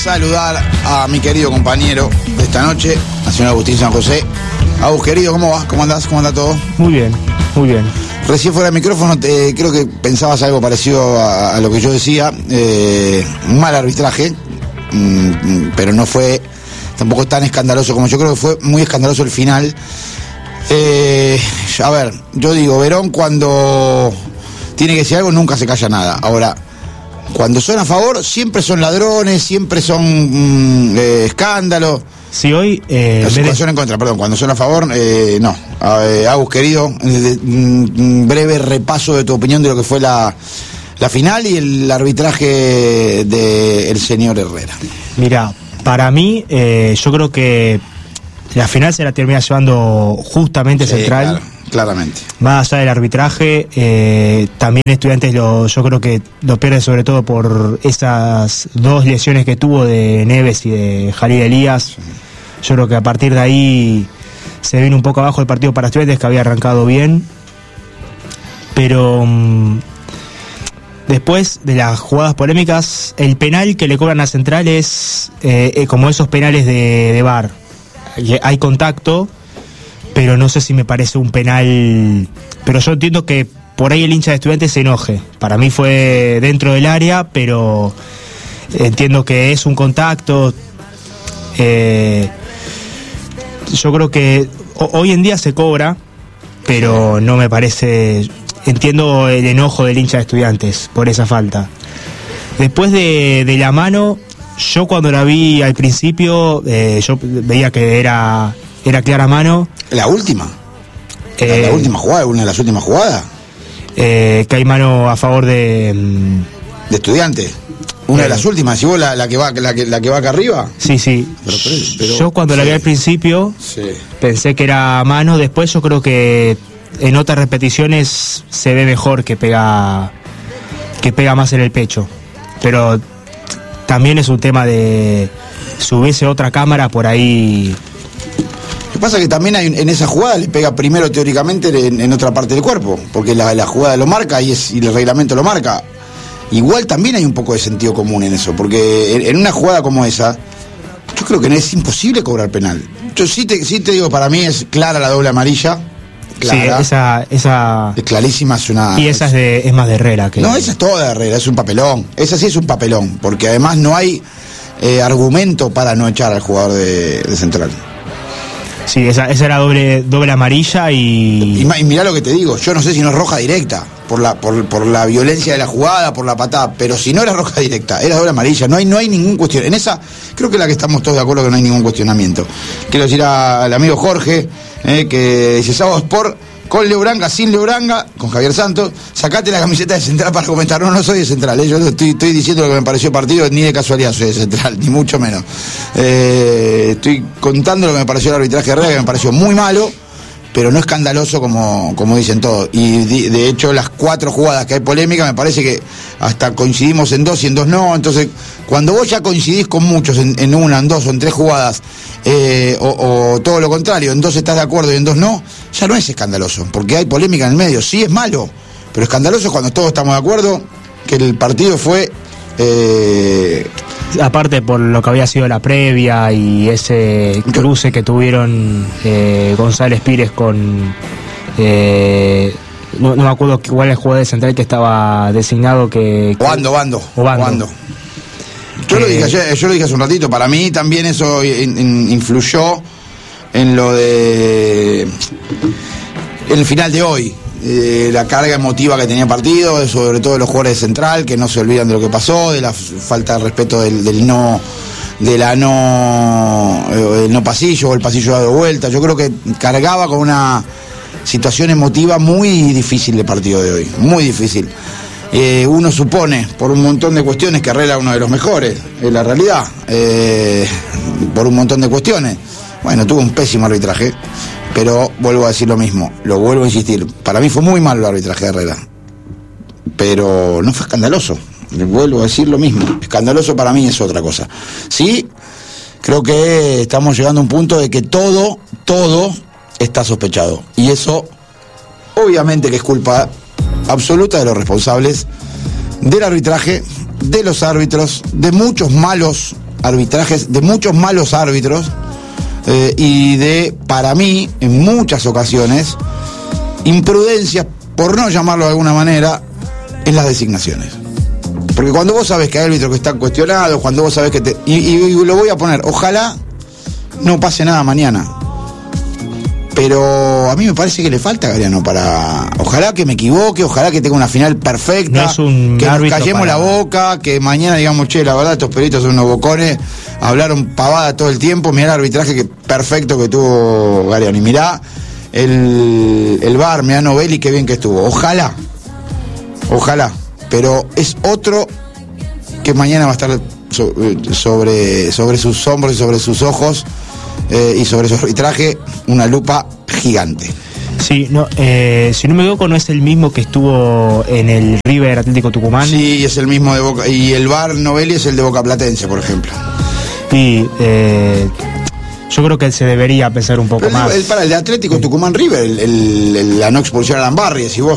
saludar a mi querido compañero de esta noche, Nacional Agustín San José. Agus, querido, ¿cómo vas? ¿Cómo andás? ¿Cómo anda todo? Muy bien, muy bien. Recién fuera del micrófono, creo que pensabas algo parecido a lo que yo decía. Mal arbitraje, pero no fue tampoco tan escandaloso como yo creo que fue muy escandaloso el final. A ver, yo digo, Verón cuando tiene que decir algo nunca se calla nada. Ahora, cuando son a favor siempre son ladrones, siempre son escándalos. Si hoy... son en contra, perdón, cuando son a favor, no. Agus, querido, un breve repaso de tu opinión de lo que fue la final y el arbitraje del señor Herrera. Mira, para mí, yo creo que la final se la termina llevando justamente Central. Claro, claramente. Más allá del arbitraje, también Estudiantes yo creo que lo pierde sobre todo por esas dos lesiones que tuvo de Neves y de Jalil Elías. Yo creo que a partir de ahí se viene un poco abajo el partido para Estudiantes, que había arrancado bien. Pero después de las jugadas polémicas, el penal que le cobran a Central es como esos penales de VAR. Hay contacto, pero no sé si me parece un penal. Pero yo entiendo que por ahí el hincha de Estudiantes se enoje. Para mí fue dentro del área, pero entiendo que es un contacto. Yo creo que hoy en día se cobra, pero no me parece. Entiendo el enojo del hincha de Estudiantes por esa falta. Después de la mano, yo cuando la vi al principio, yo veía que era clara mano. ¿La última? ¿La última jugada? ¿Una de las últimas jugadas? Que hay mano a favor de Estudiantes. Una de las últimas, si vos la que va acá arriba. Sí. Pero yo cuando la vi al principio, pensé que era mano. Después yo creo que en otras repeticiones se ve mejor que pega más en el pecho. Pero también es un tema de si hubiese otra cámara por ahí. Lo que pasa es que también en esa jugada le pega primero teóricamente en otra parte del cuerpo, porque la jugada lo marca y el reglamento lo marca. Igual también hay un poco de sentido común en eso, porque en una jugada como esa, yo creo que es imposible cobrar penal. Yo sí te digo, para mí es clara la doble amarilla. Clara. Sí, esa es clarísima, es una. Y esa es más de Herrera que. No, esa es toda de Herrera, es un papelón. Esa sí es un papelón, porque además no hay argumento para no echar al jugador de Central. Sí, esa era doble amarilla y mirá lo que te digo, yo no sé si no es roja directa por la violencia de la jugada, por la patada, pero si no era roja directa, era doble amarilla, no hay ningún cuestión. En esa creo que la que estamos todos de acuerdo que no hay ningún cuestionamiento. Quiero decir al amigo Jorge, que dice Sábado Sport, con Leuranga, sin Leuranga, con Javier Santos, sacate la camiseta de Central para comentar. No soy de Central, yo estoy diciendo lo que me pareció partido, ni de casualidad soy de Central, ni mucho menos. Estoy contando lo que me pareció el arbitraje de Herrera, que me pareció muy malo, pero no escandaloso como dicen todos. Y de hecho las 4 jugadas que hay polémica, me parece que hasta coincidimos en 2 y en 2 no. Entonces, cuando vos ya coincidís con muchos en una, en 2 o en 3 jugadas, o todo lo contrario, en 2 estás de acuerdo y en 2 no, ya no es escandaloso, porque hay polémica en el medio. Sí es malo, pero escandaloso es cuando todos estamos de acuerdo que el partido fue... aparte por lo que había sido la previa y ese cruce que tuvieron González Pires con no me acuerdo cuál es el jugador de Central que estaba designado Bando. Yo lo dije hace un ratito, para mí también eso influyó en lo de el final de hoy. La carga emotiva que tenía el partido, sobre todo de los jugadores de Central, que no se olvidan de lo que pasó, de la falta de respeto del no pasillo o el pasillo dado vuelta. Yo creo que cargaba con una situación emotiva muy difícil del partido de hoy, muy difícil. Uno supone, por un montón de cuestiones, que Herrera es uno de los mejores, es la realidad, por un montón de cuestiones. Bueno, tuvo un pésimo arbitraje, pero vuelvo a decir lo mismo, lo vuelvo a insistir, para mí fue muy malo el arbitraje de Herrera, pero no fue escandaloso, vuelvo a decir lo mismo, escandaloso para mí es otra cosa. Sí, creo que estamos llegando a un punto de que todo está sospechado, y eso obviamente que es culpa absoluta de los responsables del arbitraje, de los árbitros, de muchos malos arbitrajes, de muchos malos árbitros y de, para mí, en muchas ocasiones, imprudencias, por no llamarlo de alguna manera, en las designaciones. Porque cuando vos sabés que hay árbitros que están cuestionados, cuando vos sabés que y lo voy a poner, ojalá no pase nada mañana. Pero a mí me parece que le falta a Galeano para... Ojalá que me equivoque, ojalá que tenga una final perfecta, no es un que nos para... callemos la boca, que mañana digamos, che, la verdad estos peritos son unos bocones, hablaron pavada todo el tiempo, mirá el arbitraje perfecto que tuvo Galeano, y mirá el VAR, mirá Novelli, qué bien que estuvo. Ojalá, pero es otro que mañana va a estar sobre sus hombros y sobre sus ojos, y sobre su arbitraje una lupa gigante. Sí, no, si no me equivoco, no es el mismo que estuvo en el River Atlético Tucumán. Sí, es el mismo de Boca, y el VAR Novelli es el de Boca Platense, por ejemplo. Y yo creo que se debería pensar un poco más. Para el de Atlético Tucumán River, la no expulsión a Lambarri, si vos